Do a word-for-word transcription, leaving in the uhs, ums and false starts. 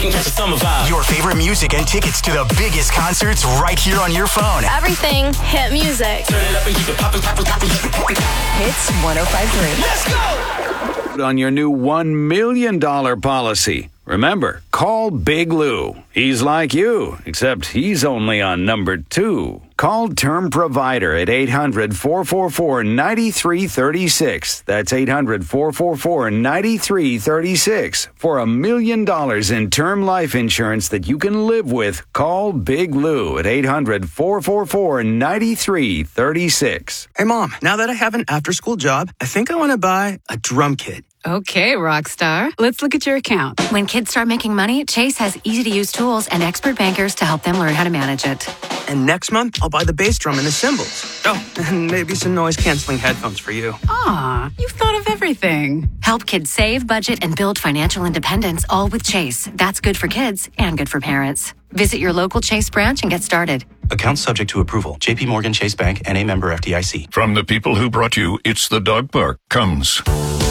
can catch a summer vibe. Your favorite music and tickets to the biggest concerts right here on your phone. Everything hit music. Turn it up and keep it poppin', poppin', poppin'. Hits one oh five point three. Let's go! On your new one million dollars policy. Remember, call Big Lou. He's like you, except he's only on number two. Call Term Provider at eight hundred, four four four, nine three three six. That's eight hundred, four four four, nine three three six. For a million dollars in term life insurance that you can live with, call Big Lou at eight hundred, four four four, nine three three six. Hey, Mom, now that I have an after-school job, I think I want to buy a drum kit. Okay, Rockstar. Let's look at your account. When kids start making money, Chase has easy-to-use tools and expert bankers to help them learn how to manage it. And next month, I'll buy the bass drum and the cymbals. Oh, and maybe some noise-canceling headphones for you. Aw, you've thought of everything. Help kids save, budget, and build financial independence, all with Chase. That's good for kids and good for parents. Visit your local Chase branch and get started. Account subject to approval. J P Morgan Chase Bank, N A member F D I C. From the people who brought you It's the Dog Park comes